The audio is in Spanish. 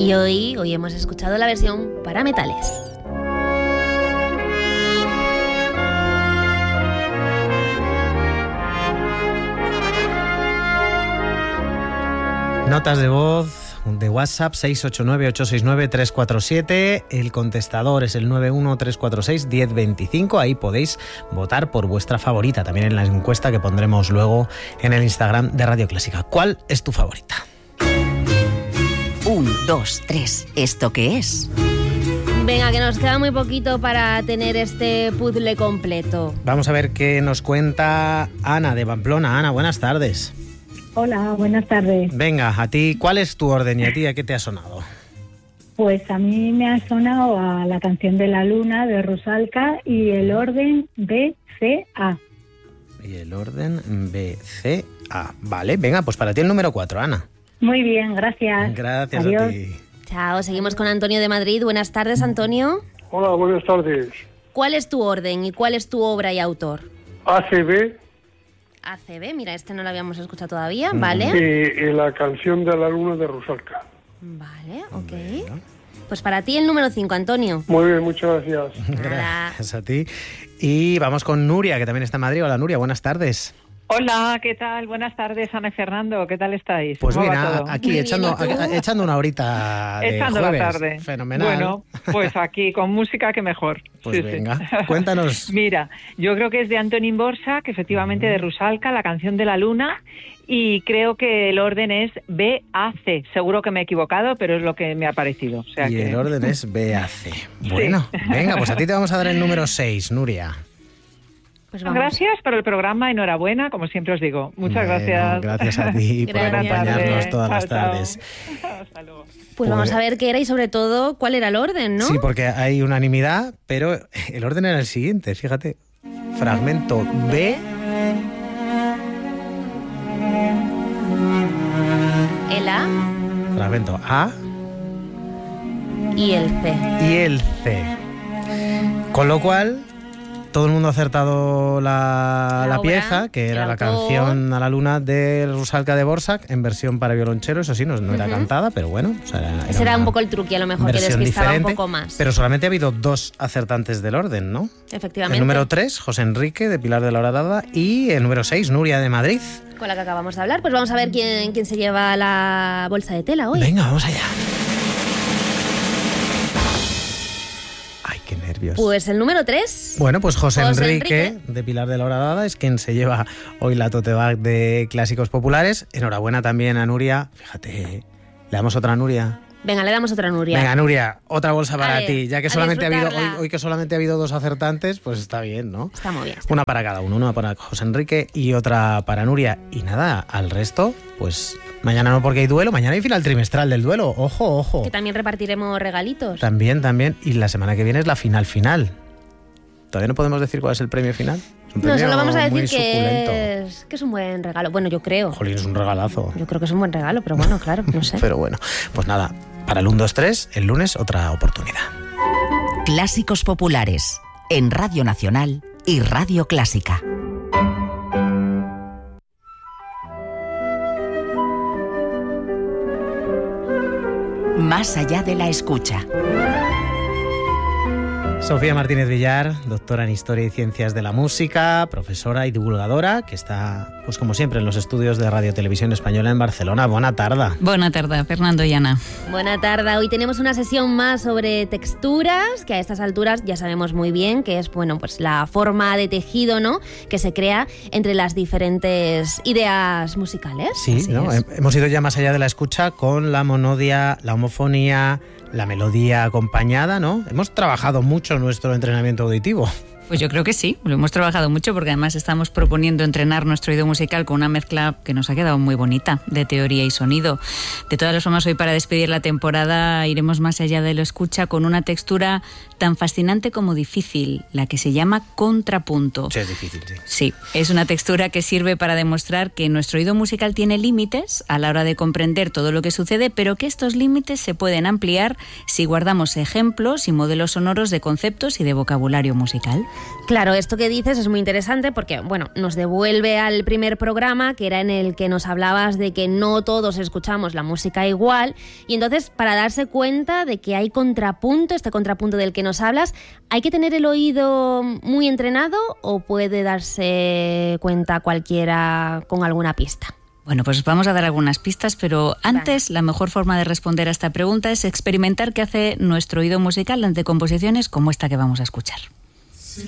Y hoy hemos escuchado la versión para metales. Notas de voz de WhatsApp 689-869-347. El contestador es el 91346-1025. Ahí podéis votar por vuestra favorita, también en la encuesta que pondremos luego en el Instagram de Radio Clásica. ¿Cuál es tu favorita? 1, 2, 3. ¿Esto qué es? Venga, que nos queda muy poquito para tener este puzzle completo. Vamos a ver qué nos cuenta Ana de Pamplona. Ana, buenas tardes. Hola, buenas tardes. Venga, a ti, ¿cuál es tu orden y a ti a qué te ha sonado? Pues a mí me ha sonado a la canción de la luna de Rusalka y el orden B-C-A. Y el orden B-C-A. Vale, venga, pues para ti el número 4, Ana. Muy bien, gracias. Gracias. Adiós. A ti. Chao, seguimos con Antonio de Madrid. Buenas tardes, Antonio. Hola, buenas tardes. ¿Cuál es tu orden y cuál es tu obra y autor? ACB ACB, mira, este no lo habíamos escuchado todavía, ¿vale? y la canción de la luna de Rusalka. Vale, ok. Pues para ti el número 5, Antonio. Muy bien, muchas gracias. Gracias a ti. Y vamos con Nuria, que también está en Madrid. Hola, Nuria, buenas tardes. Hola, ¿qué tal? Buenas tardes, Ana y Fernando. ¿Qué tal estáis? Pues ¿Cómo bien, va todo? aquí Muy echando una horita de Echando jueves. la tarde. Fenomenal. Bueno, pues aquí con música que mejor. Pues venga, cuéntanos. Mira, yo creo que es de Antonín Dvořák, efectivamente de Rusalka, la canción de la luna, y creo que el orden es B-A-C. Seguro que me he equivocado, pero es lo que me ha parecido. O sea Y que... el orden es B-A-C. Bueno, venga, pues a ti te vamos a dar el número 6, Nuria. Pues vamos. Gracias por el programa, enhorabuena, como siempre os digo. Muchas Bueno, gracias. Gracias a ti por Gracias. acompañarnos todas las Chao, chao. tardes. Hasta luego. Pues vamos a ver qué era y sobre todo cuál era el orden, ¿no? Sí, porque hay unanimidad, pero el orden era el siguiente, fíjate. Fragmento B, El A fragmento A y el C. y el C. Con lo cual, todo el mundo ha acertado la La obra, pieza, que el era la autor. canción a la luna de Rusalka de Dvořák, en versión para violonchelo. Eso sí, no era cantada, pero bueno. O sea, Ese era una un poco el truqui, a lo mejor, que versión despistaba diferente, un poco más. Pero solamente ha habido 2 acertantes del orden, ¿no? Efectivamente. El número 3, José Enrique, de Pilar de la Horadada, y el número 6, Nuria, de Madrid. Con la que acabamos de hablar. Pues vamos a ver quién se lleva la bolsa de tela hoy. Venga, vamos allá. Ay, qué nervios. Pues el número 3. Bueno, pues José José Enrique, de Pilar de la Horadada, es quien se lleva hoy la tote bag de Clásicos Populares. Enhorabuena también a Nuria. Fíjate, ¿le damos otra a Nuria? Venga, le damos otra Nuria. Venga, Nuria, otra bolsa para Vale, ti. Ya que a solamente ha habido disfrutarla. hoy que solamente ha habido 2 acertantes, pues está bien, ¿no? Está muy bien. Una para cada uno, una para José Enrique y otra para Nuria. Y nada, al resto, pues mañana no, porque hay duelo. Mañana hay final trimestral del duelo. Ojo, ojo. Que también repartiremos regalitos. También. Y la semana que viene es la final. ¿Todavía no podemos decir cuál es el premio final? Es un No, premio solo vamos a muy decir suculento. que es un buen regalo. Bueno, yo creo. Jolín, es un regalazo. Yo creo que es un buen regalo, pero bueno, claro, no sé. Pero bueno, pues nada, para el 1, 2, 3, el lunes otra oportunidad. Clásicos Populares, en Radio Nacional y Radio Clásica. Más allá de la escucha. Sofía Martínez Villar, doctora en Historia y Ciencias de la Música, profesora y divulgadora, que está, pues como siempre, en los estudios de Radio Televisión Española en Barcelona. Buena tarde. Buena tarde, Fernando y Ana. Buena tarde. Hoy tenemos una sesión más sobre texturas, que a estas alturas ya sabemos muy bien que es, bueno, pues la forma de tejido, ¿no?, que se crea entre las diferentes ideas musicales. Sí, Así ¿no? es. Hemos ido ya más allá de la escucha con la monodia, la homofonía, la melodía acompañada, ¿no? Hemos trabajado mucho nuestro entrenamiento auditivo. Pues yo creo que sí, lo hemos trabajado mucho porque además estamos proponiendo entrenar nuestro oído musical con una mezcla que nos ha quedado muy bonita de teoría y sonido. De todas las formas, hoy para despedir la temporada iremos más allá de lo escucha con una textura tan fascinante como difícil, la que se llama contrapunto. Sí, es difícil, sí. Sí, es una textura que sirve para demostrar que nuestro oído musical tiene límites a la hora de comprender todo lo que sucede, pero que estos límites se pueden ampliar si guardamos ejemplos y modelos sonoros de conceptos y de vocabulario musical. Claro, esto que dices es muy interesante porque, bueno, nos devuelve al primer programa, que era en el que nos hablabas de que no todos escuchamos la música igual, y entonces para darse cuenta de que hay contrapunto, este contrapunto del que nos hablas, ¿hay que tener el oído muy entrenado o puede darse cuenta cualquiera con alguna pista? Bueno, pues vamos a dar algunas pistas, pero antes la mejor forma de responder a esta pregunta es experimentar qué hace nuestro oído musical ante composiciones como esta que vamos a escuchar.